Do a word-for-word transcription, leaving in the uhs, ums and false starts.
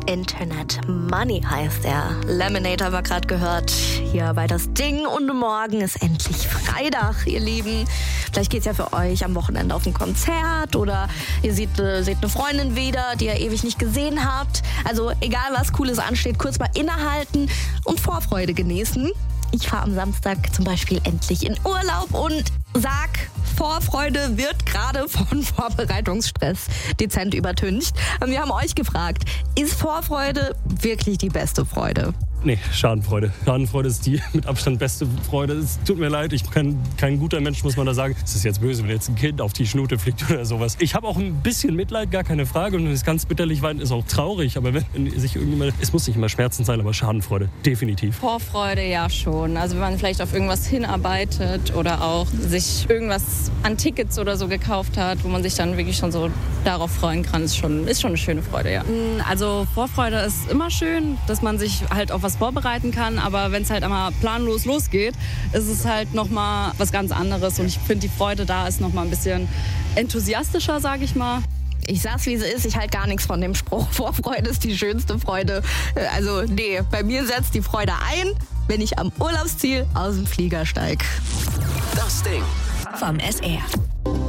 Internet Money heißt er. Lemonade haben wir gerade gehört. Hier bei das Ding und morgen ist endlich Freitag, ihr Lieben. Vielleicht geht's ja für euch am Wochenende auf ein Konzert oder ihr seht, äh, seht eine Freundin wieder, die ihr ewig nicht gesehen habt. Also egal was Cooles ansteht, kurz mal innehalten und Vorfreude genießen. Ich fahre am Samstag zum Beispiel endlich in Urlaub und sag, Vorfreude wird gerade von Vorbereitungsstress dezent übertüncht. Und wir haben euch gefragt, ist Vorfreude wirklich die beste Freude? Nee, Schadenfreude. Schadenfreude ist die mit Abstand beste Freude. Es tut mir leid, ich bin kein, kein guter Mensch, muss man da sagen. Es ist jetzt böse, wenn jetzt ein Kind auf die Schnute fliegt oder sowas. Ich habe auch ein bisschen Mitleid, gar keine Frage. Und wenn es ganz bitterlich weint, ist auch traurig. Aber wenn sich irgendjemand, es muss nicht immer Schmerzen sein, aber Schadenfreude, definitiv. Vorfreude ja schon. Also wenn man vielleicht auf irgendwas hinarbeitet oder auch sich irgendwas an Tickets oder so gekauft hat, wo man sich dann wirklich schon so darauf freuen kann, ist schon, ist schon eine schöne Freude, ja. Also Vorfreude ist immer schön, dass man sich halt auf was vorbereiten kann, aber wenn es halt einmal planlos losgeht, ist es halt nochmal was ganz anderes und ich finde, die Freude da ist nochmal ein bisschen enthusiastischer, sage ich mal. Ich sag's, wie es ist, ich halte gar nichts von dem Spruch, Vorfreude ist die schönste Freude. Also nee, bei mir setzt die Freude ein, wenn ich am Urlaubsziel aus dem Flieger steig. Das Ding vom S R.